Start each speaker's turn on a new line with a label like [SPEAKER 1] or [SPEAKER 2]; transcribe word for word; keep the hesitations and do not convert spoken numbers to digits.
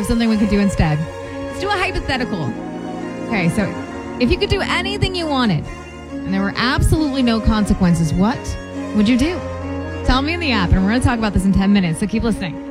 [SPEAKER 1] have something we could do instead. Let's do a hypothetical. Okay, so if you could do anything you wanted and there were absolutely no consequences, what would you do? Tell me in the app, and we're going to talk about this in ten minutes, so keep listening.